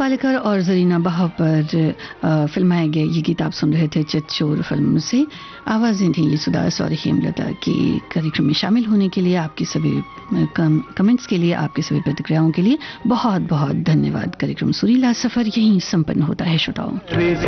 पालेकर और जरीना बहाव पर फिल्माए गए ये गीत आप सुन रहे थे चितचोर फिल्म से। आवाज़ें थी येसुदास और हेमलता की। कार्यक्रम में शामिल होने के लिए, आपकी सभी कमेंट्स के लिए, आपकी सभी प्रतिक्रियाओं के लिए बहुत बहुत धन्यवाद। कार्यक्रम सुरीला सफर यहीं संपन्न होता है श्रोताओं।